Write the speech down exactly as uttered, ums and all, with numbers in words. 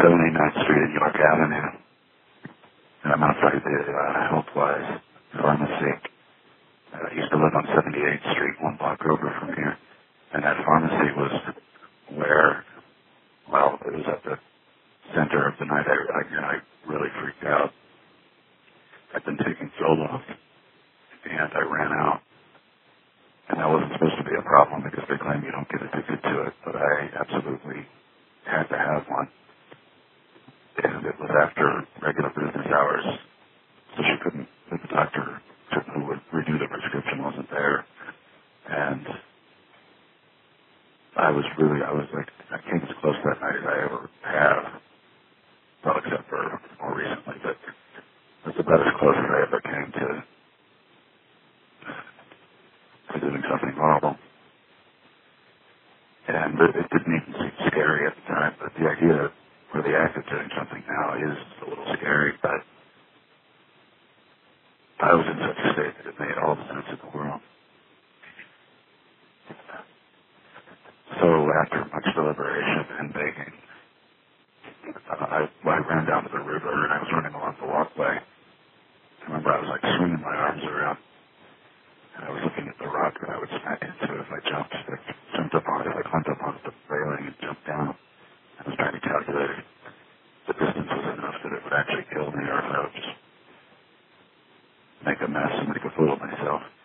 seventy-ninth Street and York Avenue, and I'm outside the uh, Healthwise Pharmacy. Uh, I used to live on seventy-eighth Street, one block over from here, and that pharmacy was where, well, it was at the center of the night. I, I, I really freaked out. I'd been taking Zoloft, and I ran out, and that wasn't supposed to be a problem because they claim you don't get addicted to it, but I absolutely had to have one. And it was after regular business hours, so she couldn't, the doctor who would renew the prescription wasn't there. And I was really, I was like, I came as close that night as I ever have, well, except for more recently, but that's about as close as I ever came to, to doing something horrible. And it, it didn't even seem scary at the time, but the idea or the act of doing something now is a little scary, but I was in such a state that it made all the sense in the world. So after much deliberation and begging, uh, I, I ran down to the river and I was running along the walkway. I remember I was like swinging my arms around and I was looking at the rock that I would smack into if I jumped. I jumped up on it, I climbed up onto the railing and jumped down. I was trying to calculate if the distance was enough that it would actually kill me or if I would just make a mess and make a fool of myself.